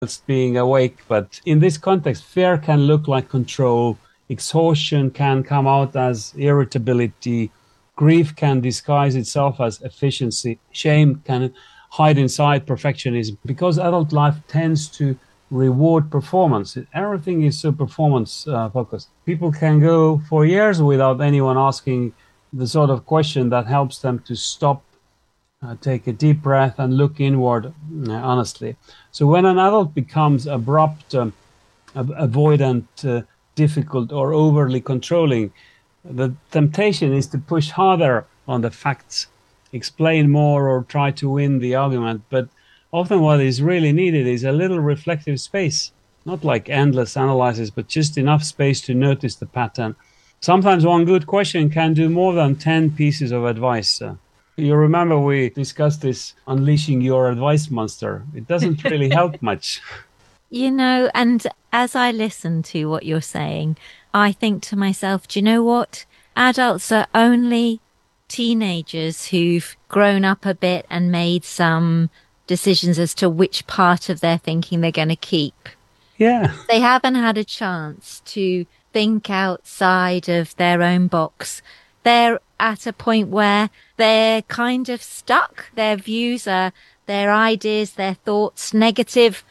whilst being awake. But in this context, fear can look like control, exhaustion can come out as irritability, grief can disguise itself as efficiency, shame can hide inside perfectionism, because adult life tends to reward performance. Everything is so performance focused. People can go for years without anyone asking the sort of question that helps them to stop, take a deep breath, and look inward honestly. So when an adult becomes abrupt, avoidant, difficult, or overly controlling, the temptation is to push harder on the facts, explain more, or try to win the argument. But often what is really needed is a little reflective space, not like endless analysis, but just enough space to notice the pattern. Sometimes one good question can do more than 10 pieces of advice. You remember we discussed this unleashing your advice monster. It doesn't really help much. And as I listen to what you're saying, I think to myself, do you know what? Adults are only teenagers who've grown up a bit and made some decisions as to which part of their thinking they're going to keep. Yeah. They haven't had a chance to think outside of their own box. They're at a point where they're kind of stuck. Their views are, their ideas, their thoughts, negative,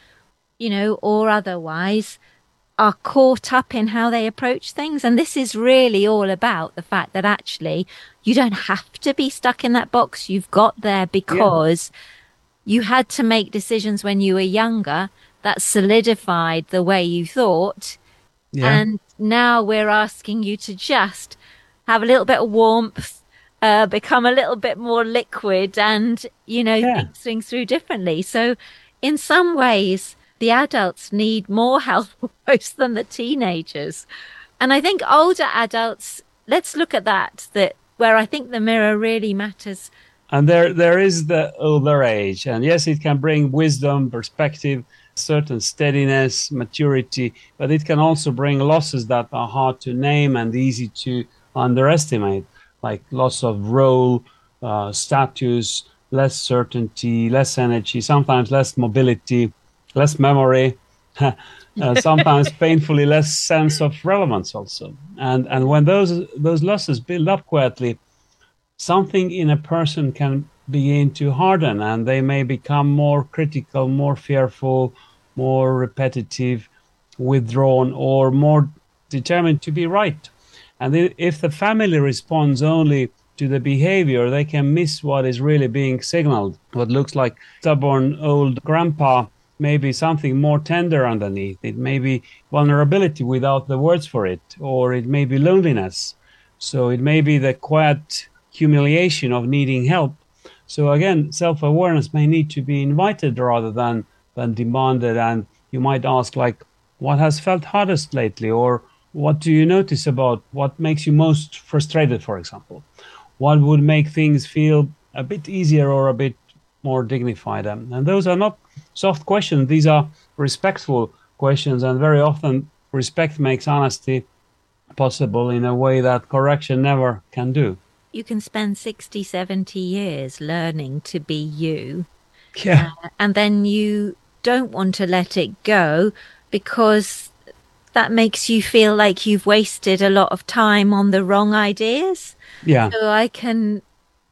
or otherwise, are caught up in how they approach things. And this is really all about the fact that actually you don't have to be stuck in that box. You've got there because you had to make decisions when you were younger that solidified the way you thought. Yeah. And now we're asking you to just have a little bit of warmth, become a little bit more liquid and, think things through differently. So in some ways, the adults need more help almost than the teenagers. And I think older adults, let's look at that where I think the mirror really matters. And there is the older age. And yes, it can bring wisdom, perspective, certain steadiness, maturity, but it can also bring losses that are hard to name and easy to underestimate, like loss of role, status, less certainty, less energy, sometimes less mobility, less memory, sometimes painfully less sense of relevance also. And when those losses build up quietly, something in a person can begin to harden, and they may become more critical, more fearful, more repetitive, withdrawn, or more determined to be right. And if the family responds only to the behavior, they can miss what is really being signaled. What looks like stubborn old grandpa may be something more tender underneath. It may be vulnerability without the words for it, or it may be loneliness. So it may be the quiet humiliation of needing help. So again, self-awareness may need to be invited rather than demanded. And you might ask, like, what has felt hardest lately? Or what do you notice about what makes you most frustrated, for example? What would make things feel a bit easier or a bit more dignified? And those are not soft questions. These are respectful questions. And very often respect makes honesty possible in a way that correction never can do. You can spend 60, 70 years learning to be you. Yeah. And then you don't want to let it go because that makes you feel like you've wasted a lot of time on the wrong ideas. Yeah. So I can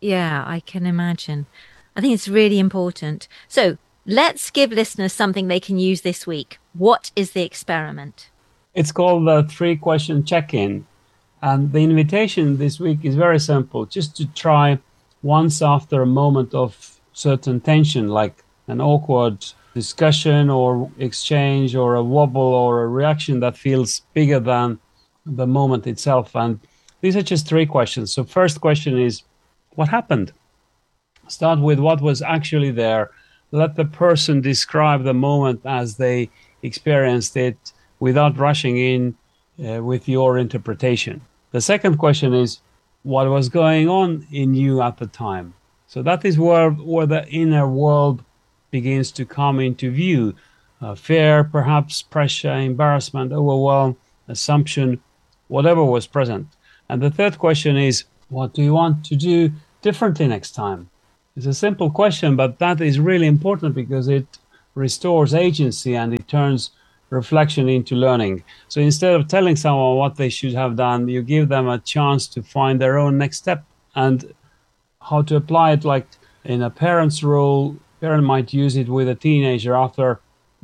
imagine. I think it's really important. So let's give listeners something they can use this week. What is the experiment? It's called the 3-question check-in. And the invitation this week is very simple, just to try once after a moment of certain tension, like an awkward discussion or exchange or a wobble or a reaction that feels bigger than the moment itself. And these are just 3 questions. So first question is, what happened? Start with what was actually there. Let the person describe the moment as they experienced it without rushing in with your interpretation. The second question is, what was going on in you at the time? So that is where the inner world begins to come into view. Fear, perhaps pressure, embarrassment, overwhelm, assumption, whatever was present. And the third question is, what do you want to do differently next time? It's a simple question, but that is really important because it restores agency and it turns reflection into learning. So instead of telling someone what they should have done, you give them a chance to find their own next step. And how to apply it, like in a parent's role, parent might use it with a teenager after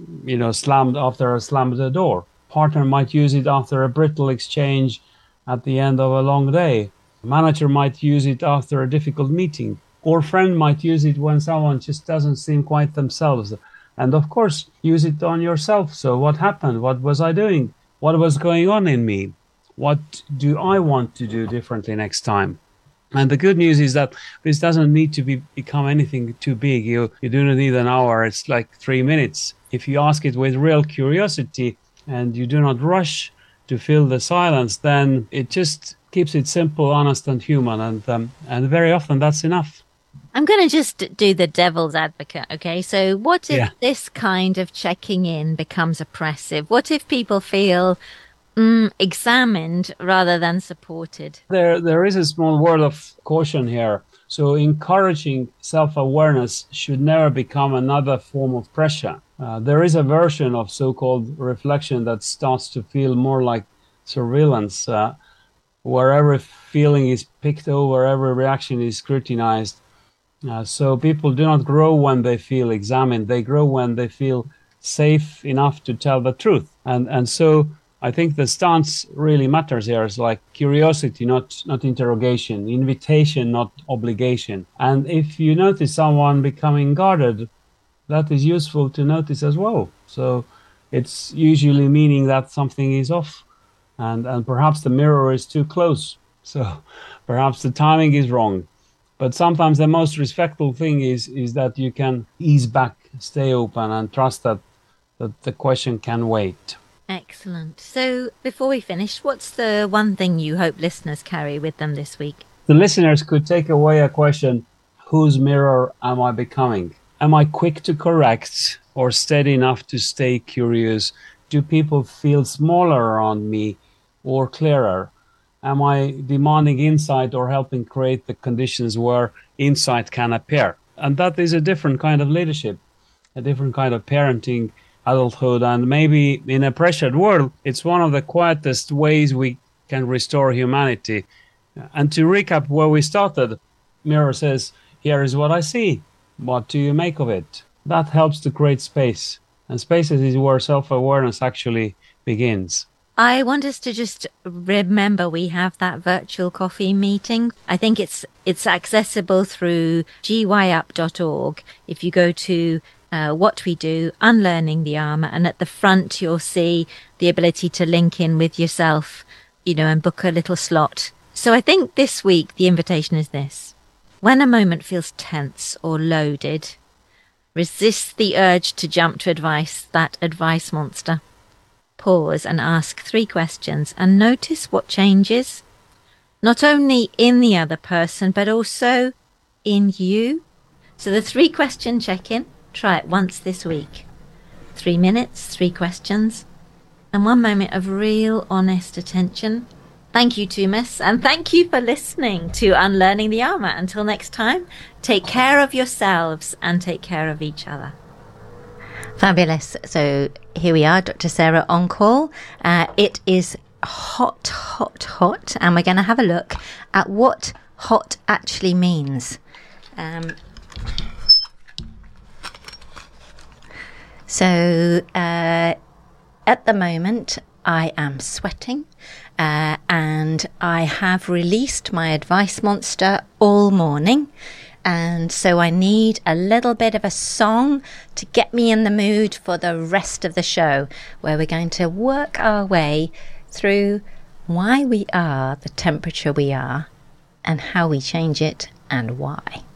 slammed the door. Partner might use it after a brittle exchange at the end of a long day. Manager might use it after a difficult meeting. Or friend might use it when someone just doesn't seem quite themselves. And of course, use it on yourself. So what happened? What was I doing? What was going on in me? What do I want to do differently next time? And the good news is that this doesn't need to become anything too big. You do not need an hour. It's like 3 minutes. If you ask it with real curiosity and you do not rush to fill the silence, then it just keeps it simple, honest, and human. And very often that's enough. I'm going to just do the devil's advocate, okay? So what if this kind of checking in becomes oppressive? What if people feel examined rather than supported? There is a small word of caution here. So encouraging self-awareness should never become another form of pressure. There is a version of so-called reflection that starts to feel more like surveillance, where every feeling is picked over, every reaction is scrutinized. So people do not grow when they feel examined. They grow when they feel safe enough to tell the truth. And so I think the stance really matters here. It's like curiosity, not interrogation, invitation, not obligation. And if you notice someone becoming guarded, that is useful to notice as well. So it's usually meaning that something is off and perhaps the mirror is too close. So perhaps the timing is wrong. But sometimes the most respectful thing is that you can ease back, stay open, and trust that the question can wait. Excellent. So before we finish, what's the one thing you hope listeners carry with them this week? The listeners could take away a question: whose mirror am I becoming? Am I quick to correct or steady enough to stay curious? Do people feel smaller around me or clearer? Am I demanding insight or helping create the conditions where insight can appear? And that is a different kind of leadership, a different kind of parenting, adulthood. And maybe in a pressured world, it's one of the quietest ways we can restore humanity. And to recap where we started, Mirror says, here is what I see. What do you make of it? That helps to create space. And spaces is where self-awareness actually begins. I want us to just remember we have that virtual coffee meeting. I think it's accessible through gyup.org. If you go to what we do, Unlearning the Armour, and at the front you'll see the ability to link in with yourself, and book a little slot. So I think this week the invitation is this. When a moment feels tense or loaded, resist the urge to jump to advice, that advice monster. Pause and ask 3 questions and notice what changes, not only in the other person, but also in you. So the 3-question check-in, try it once this week. 3 minutes, 3 questions, and 1 moment of real, honest attention. Thank you, Tuomas, and thank you for listening to Unlearning the Armour. Until next time, take care of yourselves and take care of each other. Fabulous. So here we are, Dr. Sarah on call. It is hot, and we're going to have a look at what hot actually means. So at the moment, I am sweating and I have released my advice monster all morning. And so I need a little bit of a song to get me in the mood for the rest of the show, where we're going to work our way through why we are the temperature we are and how we change it and why.